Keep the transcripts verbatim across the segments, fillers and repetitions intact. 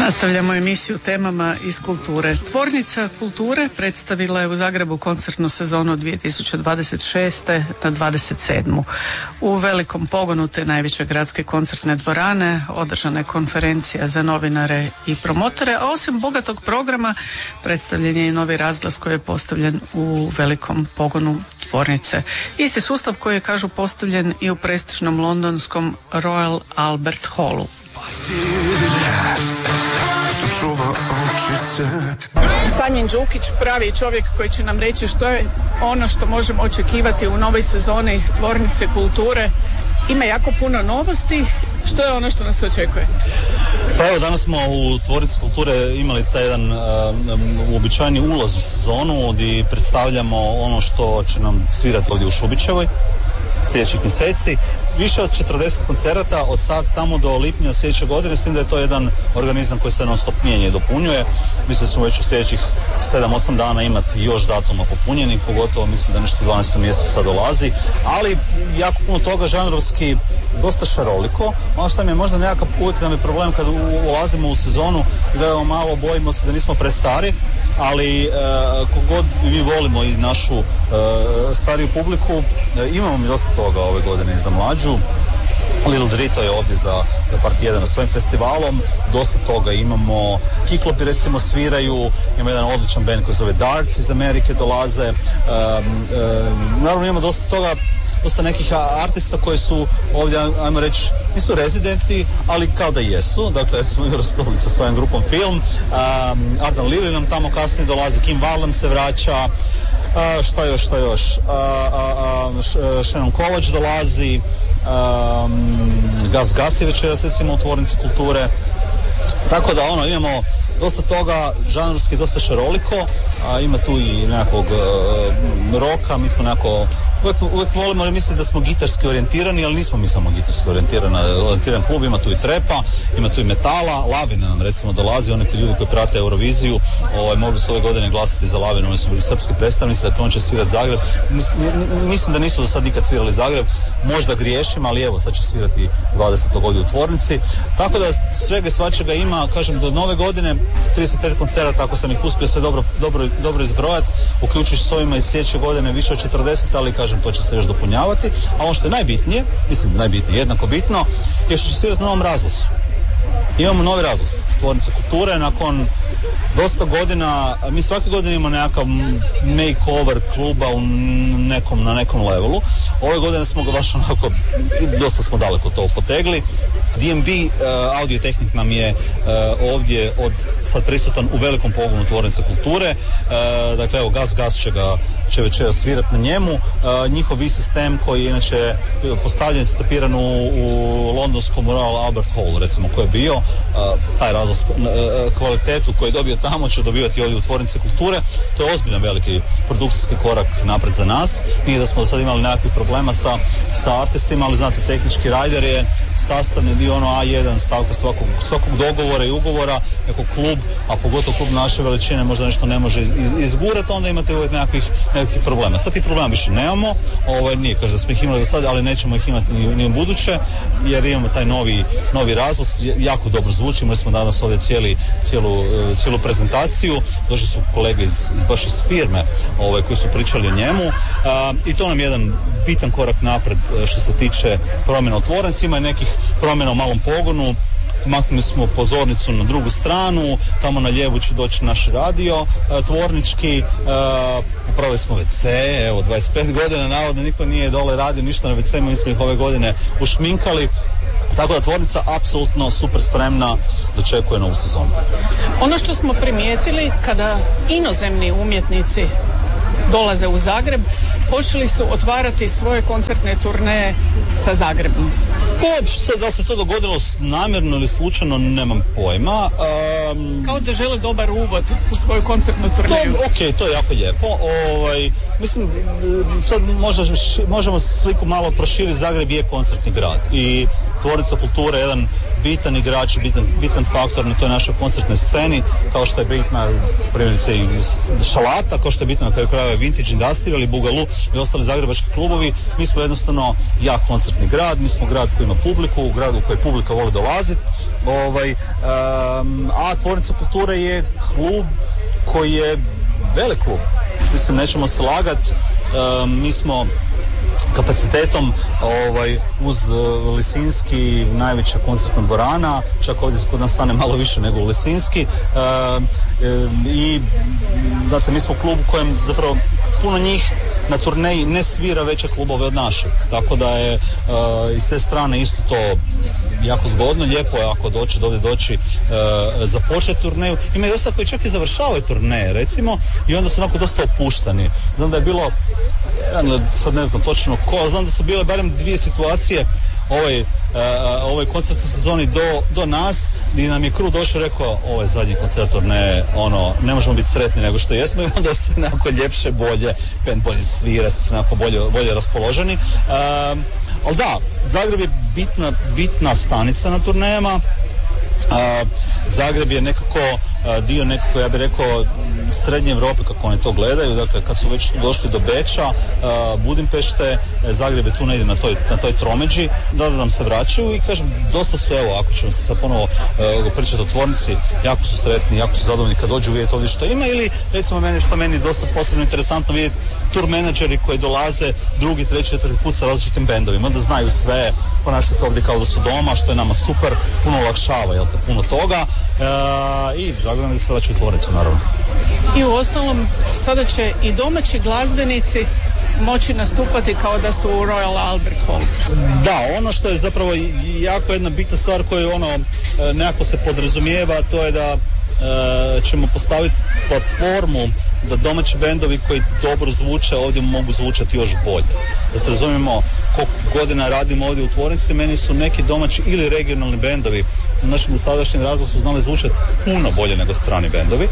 Nastavljamo emisiju temama iz kulture. Tvornica kulture predstavila je u Zagrebu koncertnu sezonu dvije tisuće dvadeset šeste na dvadeset sedmu. U velikom pogonu te najveće gradske koncertne dvorane održana je konferencija za novinare i promotore, a osim bogatog programa predstavljen je i novi razglas koji je postavljen u velikom pogonu tvornice. Isti sustav koji je, kažu, postavljen i u prestižnom londonskom Royal Albert Hallu. Sanjin Đukić, pravi čovjek koji će nam reći što je ono što možemo očekivati u novoj sezoni Tvornice kulture. Ima jako puno novosti. Što je ono što nas očekuje? Pa evo, danas smo u Tvornici kulture imali taj jedan uh, uobičajeni ulaz u sezonu gdje predstavljamo ono što će nam svirati ovdje u Šubićevoj sljedećih mjeseci. Više od četrdeset koncerata od sad tamo do lipnja sljedeće godine. Mislim da je to jedan organizam koji se non stop mijenja i dopunjuje. Mislim da ćemo već u sljedećih sedam osam dana imati još datuma popunjenih, pogotovo mislim da nešto u dvanaestom mjesecu sad dolazi, ali jako puno toga, žanrovski dosta šaroliko. Ono što mi je možda nekakav, uvijek nam je problem kad ulazimo u sezonu i gledamo malo, bojimo se da nismo prestari, ali e, kogod mi volimo i našu e, stariju publiku, e, imamo mi dosta toga ove godine i za mlađu. Little Drito je ovdje za, za par tjedana svojim festivalom, dosta toga imamo. Kiklopi recimo sviraju, ima jedan odličan band koji zove Darts iz Amerike dolaze. Um, um, naravno imamo dosta toga, dosta nekih artista koji su ovdje, ajmo reći, nisu rezidentni, ali kao da jesu. Dakle, recimo Juro Stublić sa svojom grupom Film, um, Ardan Lili nam tamo kasnije dolazi, Kim Varlam se vraća. Uh, šta još, šta još? Uh, uh, uh, Shannon Kovač dolazi, um, Gas Gas je večeras recimo u Tvornici kulture. Tako da ono, imamo dosta toga, žanrovski dosta šaroliko, a ima tu i nekakvog uh, roka, mi smo nekako, uvijek, uvijek volimo misliti da smo gitarski orijentirani, ali nismo mi samo gitarski orijentirani, orijentiran klub, ima tu i trepa, ima tu i metala, Lavina nam recimo dolazi, oni ljudi koji prate Euroviziju, ovaj, mogli su ove godine glasati za Lavinu, oni su bili srpski predstavnici, dakle on će svirati Zagreb, mislim da nisu do sad nikad svirali Zagreb, možda griješim, ali evo sad će svirati dvadesetog ovdje u Tvornici, tako da svega i svačega ima, kažem, do nove godine trideset pet koncerata, ako sam ih uspio sve dobro, dobro, dobro izbrojati, uključujući s ovima iz sljedeće godine više od četrdeset, ali kažem, to će se još dopunjavati. A ono što je najbitnije, mislim najbitnije, jednako bitno, je što će svirati na novom razglasu. Imamo novi razglas Tvornice kulture nakon dosta godina, mi svake godine imamo nekakav make-over kluba u nekom, na nekom levelu. Ove godine smo ga baš onako, dosta smo daleko to potegli. D and B uh, Audio Tehnik nam je uh, ovdje od sad prisutan u velikom pogonu Tvornice kulture. Uh, dakle, evo, Gas Gas će ga će večeras svirati na njemu. Uh, njihov V-sistem koji je inače postavljen, stapiran u, u londonskom Royal Albert Hall, recimo, koji je bio, uh, taj razlaz uh, kvalitetu koji je dobio tamo će dobivati ovdje u Tvornici kulture. To je ozbiljan veliki produkcijski korak napred za nas. Nije da smo do sad imali nekakvih problema sa, sa artistima, ali znate, tehnički rider je sastavni dio ono A jedan stavka svakog, svakog dogovora i ugovora, neko klub, a pogotovo klub naše veličine možda nešto ne može iz, iz, izgurati, onda imate uvijek nekakvih, nekakvih problema. Sad tih problema više nemamo, ovaj, nije kaže da smo ih imali do sad, ali nećemo ih imati ni, ni u buduće, jer imamo taj novi, novi razglas, jako dobro zvuči, imali smo danas ovdje cijeli, cijelu, cijelu prezentaciju, došli su kolege iz, iz, baš iz firme ovaj, koji su pričali o njemu, a, i to nam je jedan bitan korak napred što se tiče promjena u Tvornicima i nekih promjena u malom pogonu. Maknuli smo pozornicu na drugu stranu, tamo na lijevu će doći naš radio e, tvornički, e, popravili smo ve ce, evo dvadeset pet godina navodno niko nije dole radio ništa na ve ce, mi smo ih ove godine ušminkali, tako da Tvornica apsolutno super spremna, dočekuje novu sezonu. Ono što smo primijetili kada inozemni umjetnici dolaze u Zagreb, počeli su otvarati svoje koncertne turneje sa Zagrebom. Pa, sad da se to dogodilo namjerno ili slučajno, nemam pojma. Um, Kao da žele dobar uvod u svoju koncertnu turneju. To, ok, to je jako lijepo. Ovaj, mislim, sad možda, možemo sliku malo proširiti. Zagreb je koncertni grad i Tvornica kulture je jedan bitan igrač, bitan, bitan faktor na toj našoj koncertnoj sceni, kao što je bitna primjerice i Šalata, kao što je bitna na kraju krajeva Vintage Industrial ili Bugalu i ostali zagrebački klubovi. Mi smo jednostavno jak koncertni grad, mi smo grad koji ima publiku, grad u koji publika voli dolaziti. Ovaj, um, a Tvornica kulture je klub koji je velik klub. Mislim, nećemo se lagati, um, mi smo kapacitetom ovaj, uz uh, Lisinski najveća koncertna dvorana, čak ovdje kod nas stane malo više nego u Lisinski, uh, i znate, mi smo klub u kojem zapravo puno njih na turneji ne svira veće klubove od našeg, tako da je uh, iz te strane isto to jako zgodno, lijepo je ako doći do ovdje doći uh, započeti turneju. Ima i dosta koji čak i završavaju turneje, recimo, i onda su onako dosta opuštani. Znam da je bilo, ja sad ne znam točno ko, znam da su bile barem dvije situacije ovoj, uh, ovoj koncertnoj sezoni do, do nas, gdje nam je Kru došao i rekao, ovo je zadnji koncert turneje, ono, ne možemo biti sretni nego što jesmo, i onda su nekako ljepše, bolje, bend bolje svira, su se nekako bolje, bolje raspoloženi. Uh, ali da, Zagreb je bitna, bitna stanica na turnejama. Uh, Zagreb je nekako uh, dio nekako, ja bih rekao, srednje Europe kako oni to gledaju, dakle kad su već došli do Beča, uh, Budimpešte, Zagreb je tu negdje na toj, na toj tromeđi, da nam se vraćaju i kažem, dosta su, evo, ako ćemo se sad ponovo uh, pričati o Tvornici, jako su sretni, jako su zadovoljni kad dođu vidjeti ovdje što ima, ili recimo meni, što meni dosta posebno interesantno vidjeti, tur menadžeri koji dolaze drugi, treći, četvrti put sa različitim bendovima, onda znaju sve, ponašaju se ovdje kao da su doma, što je nama super, puno olakšava, jel te, puno toga, uh, i drago nam da se vraćaju u Tvornicu, naravno. I u ostalom, sada će i domaći glazbenici moći nastupati kao da su u Royal Albert Hall. Da, ono što je zapravo jako jedna bitna stvar koju ono nekako se podrazumijeva, to je da e, ćemo postaviti platformu da domaći bendovi koji dobro zvuče ovdje mogu zvučati još bolje. Da se razumijemo, koliko godina radimo ovdje u Tvornici, meni su neki domaći ili regionalni bendovi u našem dosadašnjem razvoju su znali zvučati puno bolje nego strani bendovi. E,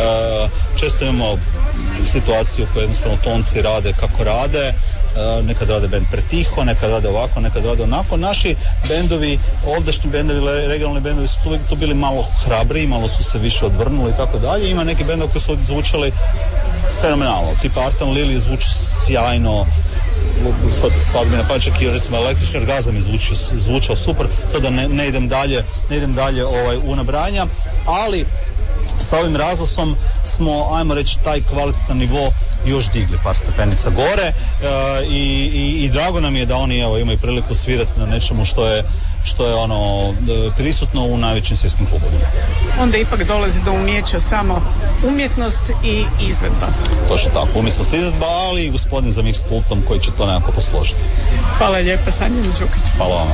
često imamo situaciju koje jednostavno tonci rade kako rade, e, nekad rade bend pretiho, nekad rade ovako, nekad rade onako. Naši bendovi, ovdašnji bendovi, regionalni bendovi su tu, tu bili malo hrabriji, malo su se više odvrnuli i tako dalje. Ima neki bendovi koji su zvučali fenomenalno, tipa Artan Lili zvuči sjajno, sad pad mi na pamet, čak i recimo Električni orgazam je zvučio, zvučao super, sada ne, ne idem dalje, ne idem dalje ovaj, u nabrajanja, ali sa ovim razlasom smo, ajmo reći, taj kvalitetan nivo još digli par stepenica gore, e, i, i, i drago nam je da oni, evo, imaju priliku svirati na nečemu što je što je ono prisutno u najvećim svjetskim klubovima. Onda ipak dolazi do umijeća samo umjetnost i izvedba. Točno tako, umjetnost i izvedba, ali i gospodin za mix pultom koji će to nekako posložiti. Hvala lijepa, Sanjin Đukić. Hvala vama.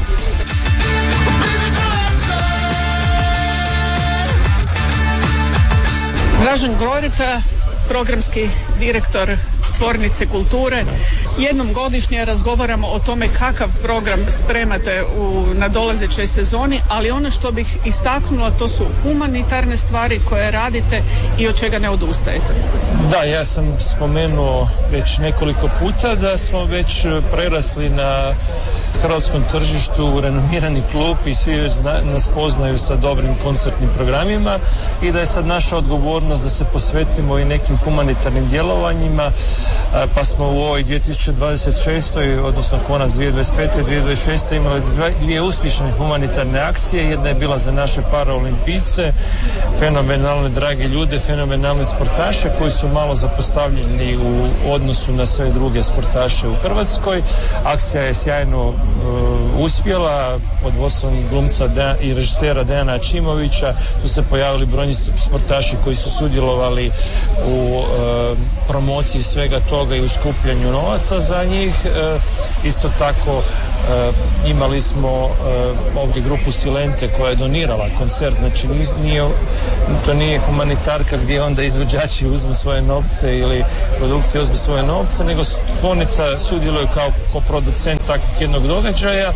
Dražen Goreta, programski direktor Tvornice kulture. Jednom godišnje razgovaramo o tome kakav program spremate u nadolazećoj sezoni, ali ono što bih istaknula, to su humanitarne stvari koje radite i od čega ne odustajete. Da, ja sam spomenuo već nekoliko puta da smo već prerasli na hrvatskom tržištu renomirani klub i svi već zna, nas poznaju sa dobrim koncertnim programima i da je sad naša odgovornost da se posvetimo i nekim humanitarnim djelovanjima, pa smo u ovoj dvije tisuće dvadeset šestoj odnosno konac dvije tisuće dvadeset pete i dvije tisuće dvadeset šeste imali dvije uspješne humanitarne akcije. Jedna je bila za naše paraolimpijce, fenomenalne drage ljude, fenomenalne sportaše koji su malo zapostavljeni u odnosu na sve druge sportaše u Hrvatskoj. Akcija je sjajno uh, uspjela pod vodstvom glumca De- i režisera Dejana Ačimovića. Tu se pojavili brojni sportaši koji su sudjelovali u uh, promociji svega toga i u skupljanju novaca za njih. Uh, isto tako uh, imali smo uh, ovdje grupu Silente koja je donirala koncert, znači nije, to nije humanitarka gdje onda izvođači uzmu svoje novce ili produkcija uzme svoje novce, nego Tvornica sudjeluje kao, kao producent takvog jednog događaja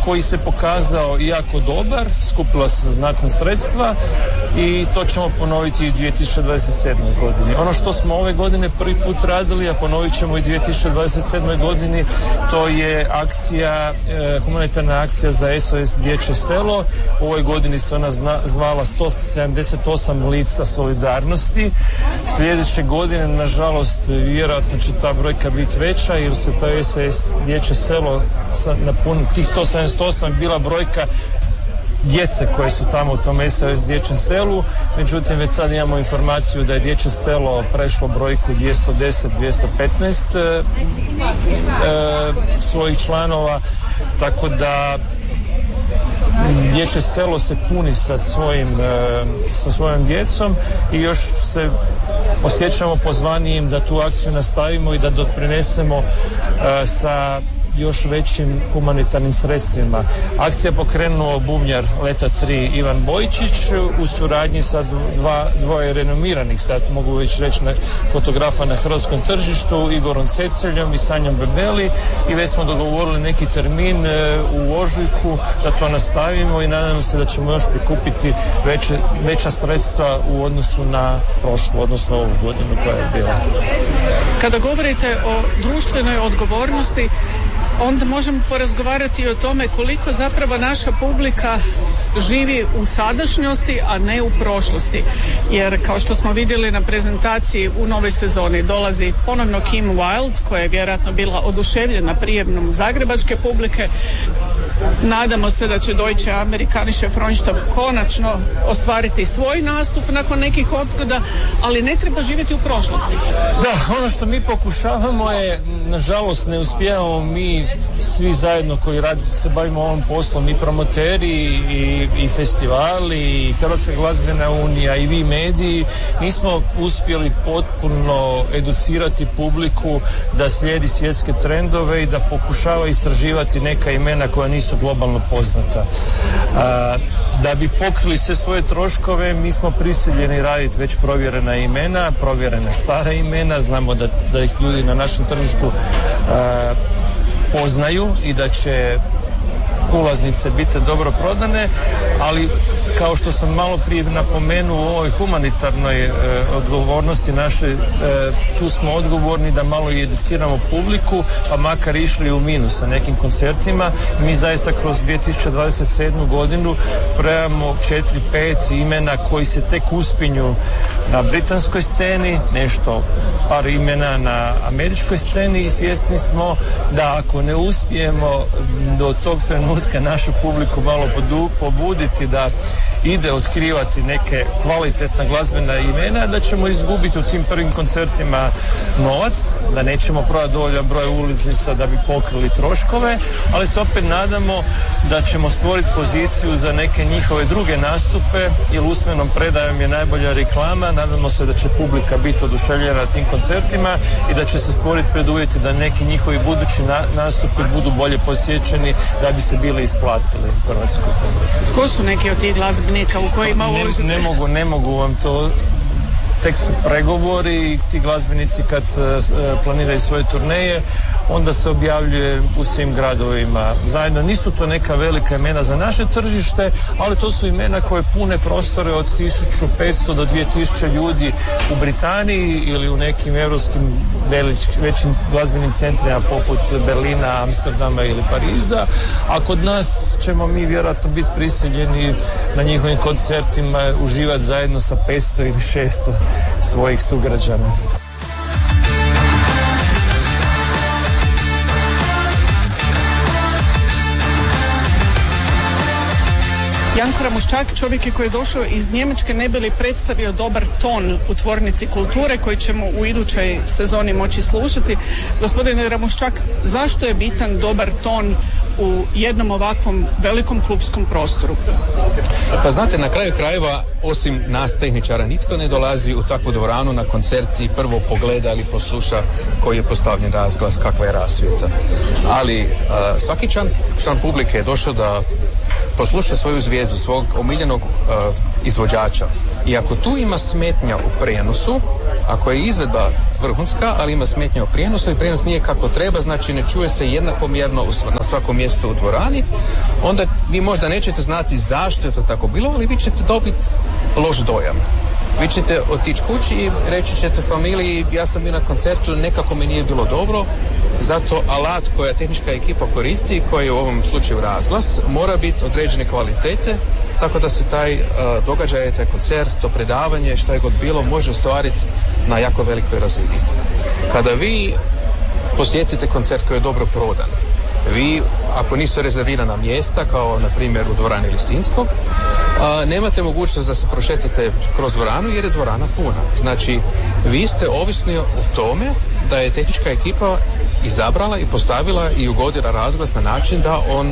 koji se pokazao jako dobar, skupila se znatna sredstva i to ćemo ponoviti i u dvije tisuće dvadeset sedmoj godini. Ono što smo ove godine prvi put radili, a ponovit ćemo i u dvije tisuće dvadeset sedmoj godini, to je akcija, e, humanitarna akcija za S O S Dječje selo. U ovoj godini se ona zna, zvala sto sedamdeset osam lica solidarnosti. Sljedeće godine, nažalost, vjerojatno će ta brojka biti veća jer se to S O S Dječje selo napunilo, tih sto sedamdeset osam bila brojka djece koje su tamo u tom S O S Dječjem selu, međutim već sad imamo informaciju da je Dječje selo prešlo brojku dvjesto deset do dvjesto petnaest e, e, svojih članova, tako da Dječje selo se puni sa svojim e, sa svojom djecom i još se osjećamo pozvanijim da tu akciju nastavimo i da doprinesemo e, sa još većim humanitarnim sredstvima. Akcija je pokrenuo bubnjar Leta tri Ivan Bojčić u suradnji sa dva, dvoje renomiranih, sad mogu već reći, fotografa na hrvatskom tržištu, Igorom Ceceljom i Sanjom Bebeli, i već smo dogovorili neki termin e, u ožujku da to nastavimo i nadam se da ćemo još prikupiti veće, veća sredstva u odnosu na prošlu, odnosno ovu godinu koja je bila. Kada govorite o društvenoj odgovornosti, onda možemo porazgovarati o tome koliko zapravo naša publika živi u sadašnjosti, a ne u prošlosti. Jer kao što smo vidjeli na prezentaciji u novoj sezoni dolazi ponovno Kim Wilde, koja je vjerojatno bila oduševljena prijemnom zagrebačke publike. Nadamo se da će Deutsche Amerikanische Freundschaft konačno ostvariti svoj nastup nakon nekih odgoda, ali ne treba živjeti u prošlosti. Da, ono što mi pokušavamo je, nažalost ne uspijevamo mi svi zajedno koji rad, se bavimo ovom poslom, i promoteri i, i festivali i Hrvatska glazbena unija i vi mediji, nismo uspjeli potpuno educirati publiku da slijedi svjetske trendove i da pokušava istraživati neka imena koja nisu globalno poznata. A, da bi pokrili sve svoje troškove, mi smo prisiljeni raditi već provjerena imena, provjerena stara imena, znamo da, da ih ljudi na našem tržištu a, poznaju i da će ulaznice biti dobro prodane, ali kao što sam malo prije napomenuo u ovoj humanitarnoj e, odgovornosti naše, e, tu smo odgovorni da malo i educiramo publiku, pa makar išli u minus sa nekim koncertima. Mi zaista kroz dvije tisuće dvadeset sedmu godinu spremamo četiri pet imena koji se tek uspinju na britanskoj sceni, nešto par imena na američkoj sceni, i svjesni smo da ako ne uspijemo do tog trenutka našu publiku malo podu, pobuditi da ide otkrivati neke kvalitetna glazbena imena, da ćemo izgubiti u tim prvim koncertima novac, da nećemo prodati dovoljan broj ulaznica da bi pokrili troškove, ali se opet nadamo da ćemo stvoriti poziciju za neke njihove druge nastupe, jer usmenom predajom je najbolja reklama. Nadamo se da će publika biti oduševljena na tim koncertima i da će se stvoriti preduvjeti da neki njihovi budući na, nastupi budu bolje posjećeni da bi se bili isplatili hrvatskoj publici. Tko su neki od tih glazbenika u kojima uložite? Ne, ne mogu, ne mogu vam to. Tek su pregovori i ti glazbenici kad uh, planiraju svoje turneje, onda se objavljuje u svim gradovima zajedno. Nisu to neka velika imena za naše tržište, ali to su imena koje pune prostore od tisuću petsto do dvije tisuće ljudi u Britaniji ili u nekim europskim velič, većim glazbenim centrima poput Berlina, Amsterdama ili Pariza, a kod nas ćemo mi vjerojatno biti prisiljeni na njihovim koncertima uživati zajedno sa petsto ili šesto svojih sugrađana. Janko Ramuščak, čovjek je koji je došao iz Njemačke, ne bi li predstavio dobar ton u Tvornici kulture koji ćemo u idućoj sezoni moći slušati. Gospodine Ramuščak, zašto je bitan dobar ton u jednom ovakvom velikom klupskom prostoru? Pa znate, na kraju krajeva osim nas tehničara, nitko ne dolazi u takvu dvoranu na koncert i prvo pogleda ili posluša koji je postavljen razglas, kakva je rasvjeta. Ali uh, svaki član, član publike je došao da posluša svoju zvijezdu, svog omiljenog uh, izvođača. I ako tu ima smetnja u prijenosu, ako je izvedba vrhunska, ali ima smetnja u prijenosu i prijenos nije kako treba, znači ne čuje se jednakomjerno na svakom mjestu u dvorani, onda vi možda nećete znati zašto je to tako bilo, ali vi ćete dobiti loš dojam. Vi ćete otići kući i reći ćete familiji, ja sam bio na koncertu, nekako mi nije bilo dobro, zato alat koja tehnička ekipa koristi, koji je u ovom slučaju razglas, mora biti određene kvalitete, tako da se taj uh, događaj, taj koncert, to predavanje, što je god bilo, može ostvariti na jako velikoj razini. Kada vi posjetite koncert koji je dobro prodan, vi, ako nisu rezervirana mjesta, kao na primjer u dvorani Lisinskog, a, nemate mogućnost da se prošetate kroz dvoranu jer je dvorana puna. Znači, vi ste ovisni o tome da je tehnička ekipa izabrala i postavila i ugodila razglas na način da on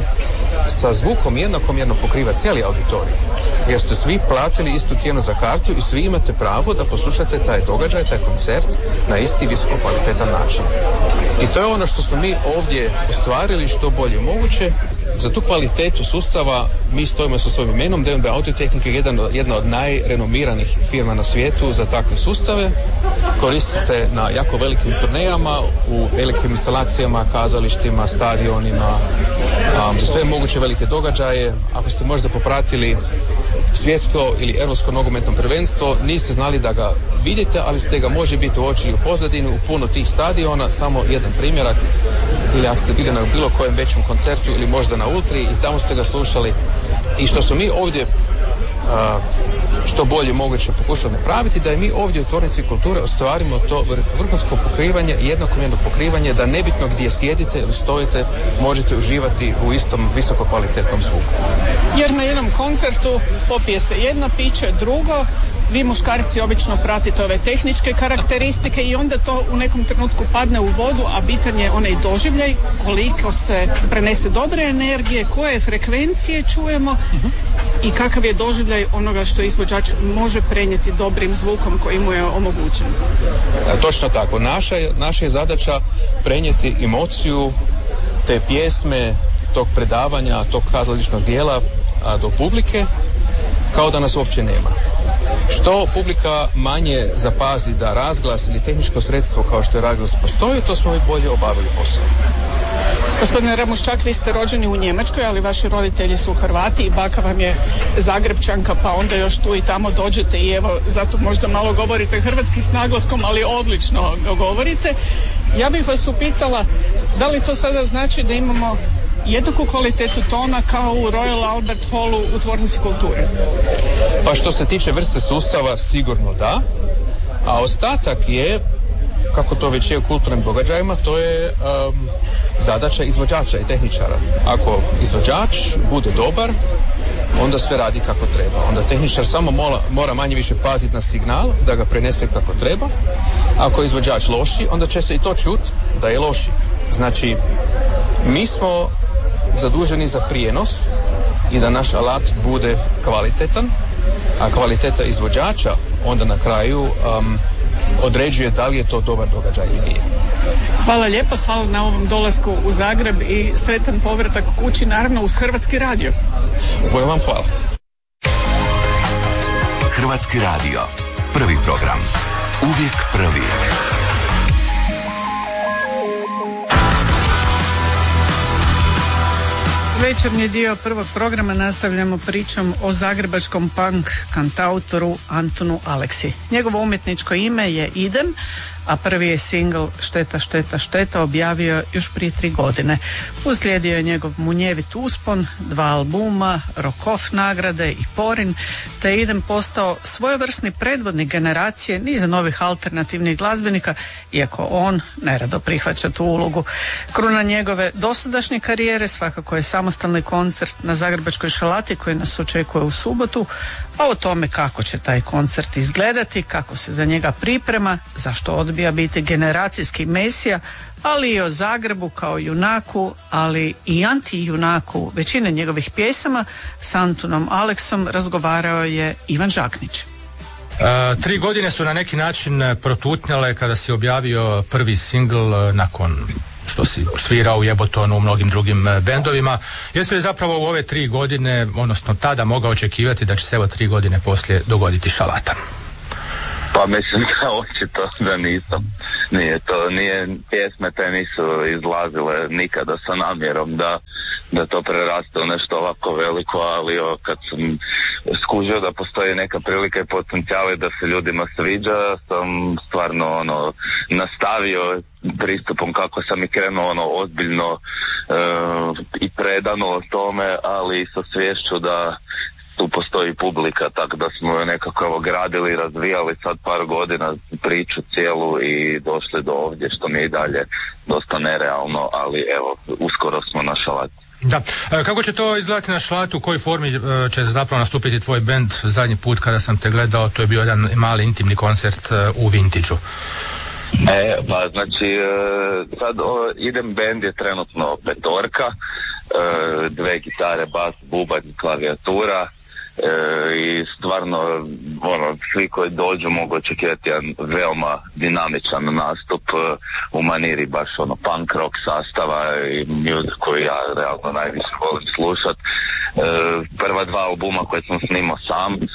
sa zvukom jednakomjerno pokriva cijeli auditorij. Jer ste svi platili istu cijenu za kartu i svi imate pravo da poslušate taj događaj, taj koncert na isti visoko kvalitetan način. I to je ono što smo mi ovdje ostvarili što bolje moguće. Za tu kvalitetu sustava mi stojimo sa svojim imenom. D and B Audio-Tehnika je jedan, jedna od najrenomiranih firma na svijetu za takve sustave. Koristi se na jako velikim turnejama, u velikim instalacijama, kazalištima, stadionima, um, za sve moguće velike događaje. Ako ste možda popratili svjetsko ili europsko nogometno prvenstvo, niste znali da ga vidite, ali ste ga može biti uočili u pozadini u puno tih stadiona, samo jedan primjerak, ili ako ste bili na bilo kojem većem koncertu ili možda na Ultri i tamo ste ga slušali. I što smo mi ovdje a, što bolje moguće pokušali napraviti, da je mi ovdje u Tvornici kulture ostvarimo to vrhunsko pokrivanje, jednakomjerno pokrivanje, da nebitno gdje sjedite ili stojite, možete uživati u istom visoko kvalitetnom zvuku. Jer na jednom koncertu popije se jedno piće, drugo, vi muškarci obično pratite ove tehničke karakteristike i onda to u nekom trenutku padne u vodu, a bitan je onaj doživljaj, koliko se prenese dobre energije, koje frekvencije čujemo i kakav je doživljaj onoga što izvođač može prenijeti dobrim zvukom koji mu je omogućen. A, točno tako. Naša je, naša je zadaća prenijeti emociju te pjesme, tog predavanja, tog kazališnog dijela a, do publike kao da nas uopće nema. Što publika manje zapazi da razglas ili tehničko sredstvo kao što je razglas postoji, to smo i bolje obavili posao. Gospodine Ramuščak, vi ste rođeni u Njemačkoj, ali vaši roditelji su Hrvati i baka vam je Zagrebčanka, pa onda još tu i tamo dođete i evo, zato možda malo govorite hrvatski s naglaskom, ali odlično ga govorite. Ja bih vas upitala, da li to sada znači da imamo jednaku kvalitetu tona kao u Royal Albert Hallu u Tvornici kulture? Pa što se tiče vrste sustava, sigurno da, a ostatak je, kako to već je u kulturnim događajima, to je um, zadaća izvođača i tehničara. Ako izvođač bude dobar, onda sve radi kako treba. Onda tehničar samo mora, mora manje više paziti na signal, da ga prenese kako treba. Ako je izvođač loši, onda će se i to čuti da je loši. Znači, mi smo zaduženi za prijenos i da naš alat bude kvalitetan, a kvaliteta izvođača onda na kraju um, određuje da li je to dobar događaj ili nije. Hvala lijepo, hvala na ovom dolasku u Zagreb i sretan povratak kući, naravno uz Hrvatski radio. Puno vam hvala. Hrvatski radio, prvi program, uvijek prvi. Večernji dio prvog programa nastavljamo pričom o zagrebačkom punk kantautoru Antunu Aleksi. Njegovo umjetničko ime je Idem, a prvi je singl Šteta, šteta, šteta objavio još prije tri godine. Uslijedio je njegov munjevit uspon, dva albuma, Rock Off nagrade i Porin, te je Idem postao svojevrsni predvodnik generacije niza novih alternativnih glazbenika, iako on nerado prihvaća tu ulogu. Kruna njegove dosadašnje karijere svakako je samostalni koncert na Zagrebačkoj šalati koji nas očekuje u subotu, A o tome kako će taj koncert izgledati, kako se za njega priprema, zašto odbija biti generacijski mesija, ali i o Zagrebu kao junaku, ali i anti-junaku većine njegovih pjesama s Antunom Aleksom razgovarao je Ivan Žaknić. Uh, tri godine su na neki način protutnjale kada si objavio prvi singl nakon što si svirao u Jebotonu, u mnogim drugim bendovima. Jesi li zapravo u ove tri godine, odnosno tada, mogao očekivati da će se evo tri godine poslije dogoditi Šalata? Pa mislim da očito da nisam. Nije to, nije, pjesme te nisu izlazile nikada sa namjerom da, da to preraste u nešto ovako veliko, ali o, kad sam skužio da postoji neka prilika i potencijali da se ljudima sviđa, sam stvarno ono nastavio pristupom kako sam i krenuo ono ozbiljno e, i predano o tome, ali sa sviješću da tu postoji publika, tako da smo je nekako gradili, razvijali sad par godina priču cijelu i došli do ovdje, što mi je i dalje dosta nerealno, ali evo, uskoro smo na Šalati. Da. Kako će to izgledati na Šalatu, u kojoj formi će zapravo nastupiti tvoj bend? Zadnji put kada sam te gledao, to je bio jedan mali intimni koncert u Vintage-u. E, pa znači, sad o, idem, bend je trenutno petorka, dve gitare, bas, bubanj, klavijatura. E, i stvarno ono, svi koji dođu mogu očekivati jedan veoma dinamičan nastup e, u maniri baš ono punk rock sastava i music koji ja realno najviše volim slušat. E, prva dva albuma koje sam snimao sam, e,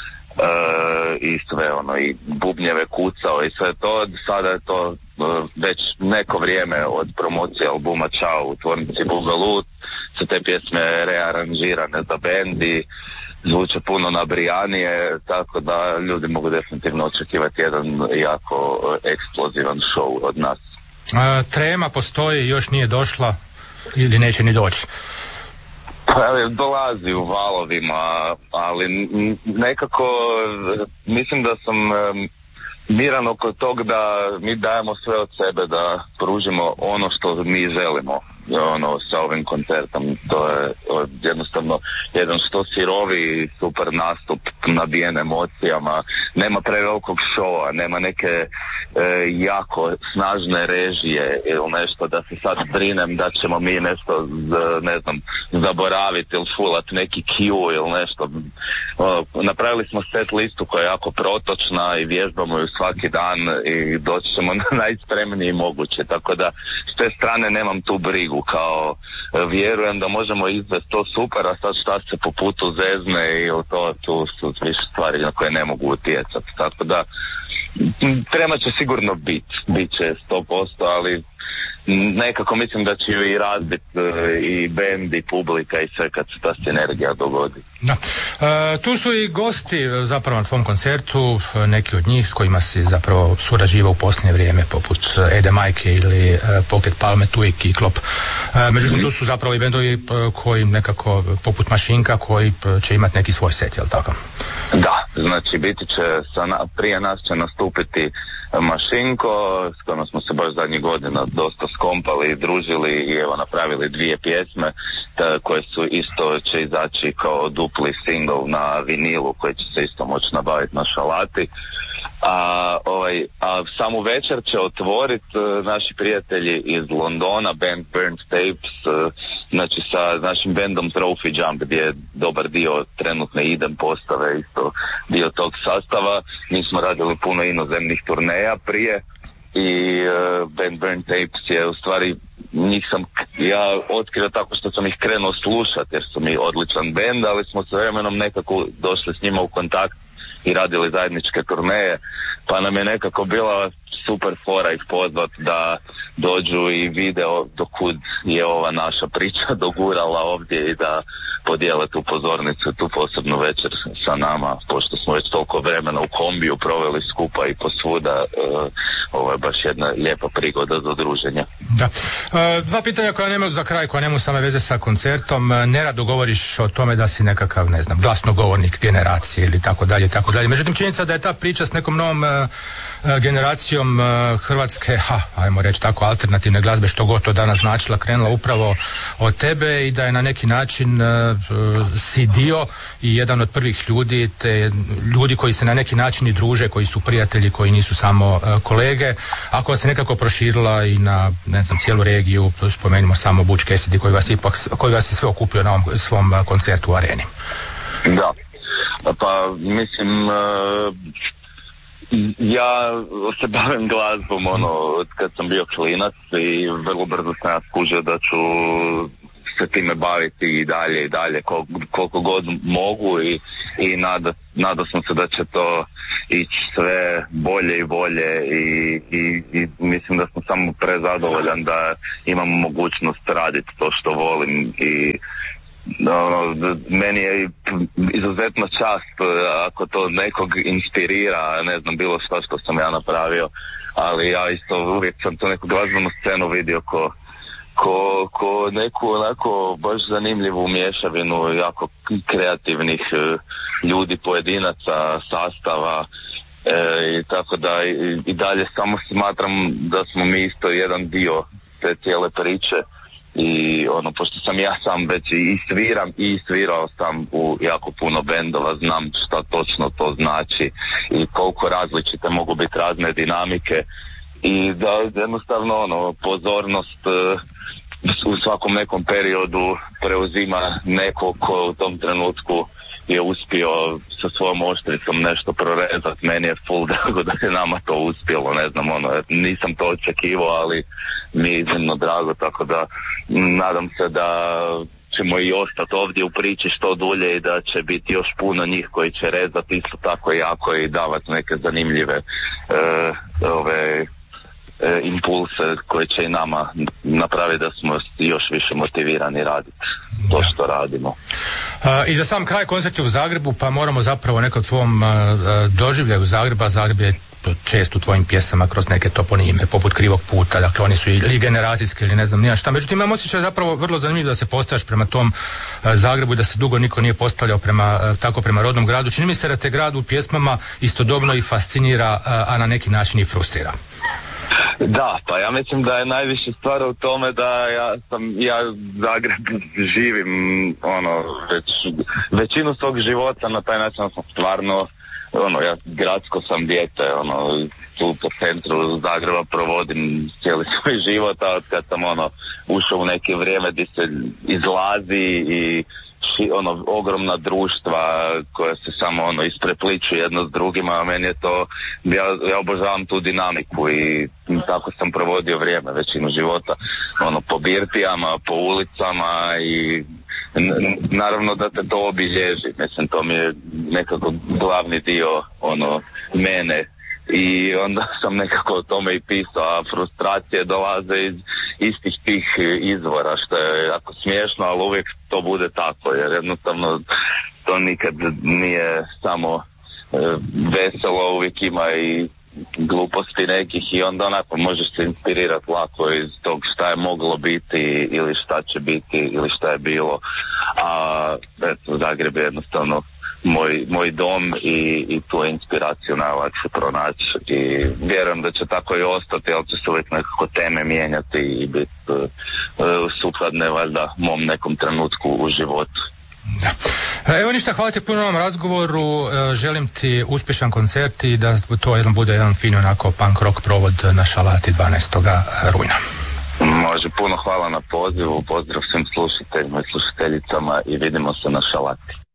i sve ono i bubnjeve kucao i sve to, sada je to e, već neko vrijeme od promocije albuma Ćao u tvornici Bugalu, su te pjesme rearanžirane za bend i zvuče puno nabrijanije, tako da ljudi mogu definitivno očekivati jedan jako eksplozivan show od nas. A, trema postoji, još nije došla ili neće ni doći? Pa, dolazi u valovima, ali nekako mislim da sam miran oko tog da mi dajemo sve od sebe da pružimo ono što mi želimo. Ono, sa ovim koncertom, to je jednostavno jedan što sirovi super nastup, nabijen emocijama, nema prevelikog šova, nema neke e, jako snažne režije ili nešto da se sad brinem da ćemo mi nešto z, ne znam, zaboraviti ili fulat neki cue ili nešto. O, napravili smo set listu koja je jako protočna i vježbamo ju svaki dan i doći ćemo na najspremniji moguće, tako da s te strane nemam tu brigu, kao vjerujem da možemo izvesti to super, a sad šta se po putu zezne i to tu su više stvari na koje ne mogu utjecati, tako da trema će sigurno biti, bit će sto posto, ali nekako mislim da će ju i razbit i bend i publika i sve kad se ta sinergija dogodi. Da. E, tu su i gosti zapravo na tvom koncertu, neki od njih s kojima si zapravo surađivao u posljednje vrijeme, poput Ede Majke ili e, Pocket Palme, tu i Kiklop. E, međutim, tu su zapravo i bendovi koji nekako, poput Mašinka, koji će imati neki svoj set, jel tako? Da, znači biti će, sa, prije nas će nastupiti Mašinko, s kojima smo se baš zadnjih godina dosta skompali i družili i evo napravili dvije pjesme ta, koje su isto će izaći kao dupli single na vinilu koji će se isto moći nabaviti na Šalati. A, ovaj, a samu večer će otvoriti uh, naši prijatelji iz Londona, band Burnt Tapes, uh, znači sa našim bandom Trophy Jump, gdje je dobar dio trenutne idem postave, isto dio tog sastava. Mi smo radili puno inozemnih turneja prije i uh, band Burnt Tapes je u stvari, njih sam ja otkrio tako što sam ih krenuo slušati jer su mi odličan band, ali smo s vremenom nekako došli s njima u kontakt i radili zajedničke turneje, pa nam je nekako bila super fora ih pozvat da dođu i vide dokud je ova naša priča dogurala ovdje i da podijele tu pozornicu, tu posebnu večer sa nama, pošto smo već toliko vremena u kombiju proveli skupa i posvuda, uh, ovo je baš jedna lijepa prigoda za druženje. Da. E, dva pitanja koja nemaju za kraj, koja nemaju same veze sa koncertom. Nerado govoriš o tome da si nekakav, ne znam, glasnogovornik generacije ili tako dalje, tako dalje. Međutim, činjenica da je ta priča s nekom novom e, generacijom e, hrvatske, ha, ajmo reći tako, alternativne glazbe, što god to danas značila, krenula upravo od tebe i da je na neki način e, si dio i jedan od prvih ljudi, te ljudi koji se na neki način i druže, koji su prijatelji, koji nisu samo e, kolege, a koja se nekako proširila i na, ne znam, cijelu regiju. Spomenimo samo Butch Cassidy koji vas ipak, koji vas je sve okupio na ovom svom koncertu u Areni. Da, pa mislim, ja se bavim glazbom ono od kad sam bio klinac i vrlo brzo sam ja skužio da ću se time baviti i dalje i dalje koliko, koliko god mogu i, i nada, nadao sam se da će to ići sve bolje i bolje i, i, i mislim da sam samo prezadovoljan da imam mogućnost raditi to što volim i no, meni je izuzetna čast ako to nekog inspirira, ne znam, bilo što što sam ja napravio, ali ja isto uvijek sam to neku glazbenu scenu vidio ko Ko, ko neku onako baš zanimljivu mješavinu jako kreativnih e, ljudi, pojedinaca, sastava e, i tako da i, i dalje samo smatram da smo mi isto jedan dio te cijele priče i ono, pošto sam ja sam već i sviram i svirao sam u jako puno bendova, znam šta točno to znači i koliko različite mogu biti razne dinamike i da jednostavno ono, pozornost e, u svakom nekom periodu preuzima neko ko u tom trenutku je uspio sa svojom oštricom nešto prorezati. Meni je full drago da je nama to uspjelo, ne znam, ono, nisam to očekivao, ali mi je iznimno drago, tako da nadam se da ćemo i ostati ovdje u priči što dulje i da će biti još puno njih koji će rezati isto tako jako i davati neke zanimljive e, ove E, impulse koje će i nama napraviti da smo još više motivirani raditi to što radimo. A, I za sam kraj, koncert je u Zagrebu, pa moramo zapravo nekog tvom a, a, doživljaju Zagreba. Zagreb je često u tvojim pjesama kroz neke toponime, poput Krivog puta, dakle oni su ili generacijski ili ne znam nija šta. Međutim, imam osjećaj zapravo vrlo zanimljivo da se postavljaš prema tom a, Zagrebu i da se dugo niko nije postavljao prema, a, tako prema rodnom gradu. Čini mi se da te grad u pjesmama istodobno i fascinira, a, a na neki način i frustrira. Da, pa ja mislim da je najviše stvar u tome da ja sam, ja Zagreb živim ono, već, većinu svog života na taj način sam stvarno, ono, ja gradsko sam dijete, ono, tu po centru Zagreba provodim cijeli svoj život, a od kad sam ono, ušao u neke vrijeme gdje se izlazi i ši, ono, ogromna društva koja se samo ono isprepliču jedno s drugima, a meni je to, ja, ja obožavam tu dinamiku i tako sam provodio vrijeme, većinu života, ono, po birtijama, po ulicama i n- naravno da te to obilježi, mislim, to mi je nekako glavni dio, ono, mene. I onda sam nekako o tome i pisao, a frustracije dolaze iz istih tih izvora, što je jako smiješno, ali uvijek to bude tako, jer jednostavno to nikad nije samo e, veselo, uvijek ima i gluposti nekih i onda onako možeš se inspirirati lako iz tog šta je moglo biti ili šta će biti ili šta je bilo, a eto, Zagreb je jednostavno moj, moj dom i, i tu inspiraciju najlakše pronaći i vjerujem da će tako i ostati, ali će se uvijek nekako teme mijenjati i biti uh, sukladne valjda mom nekom trenutku u životu. Da. Evo ništa, hvala ti puno na ovom razgovoru, želim ti uspješan koncert i da to jedan bude jedan fin onako punk rock provod na Šalati dvanaestog rujna. Može, puno hvala na pozivu, pozdrav svim slušateljima i slušateljicama i vidimo se na Šalati.